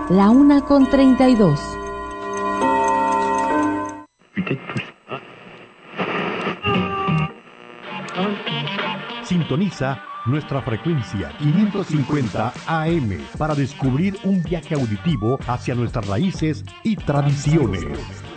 la 1:32. Sintoniza nuestra frecuencia 550 AM para descubrir un viaje auditivo hacia nuestras raíces y tradiciones.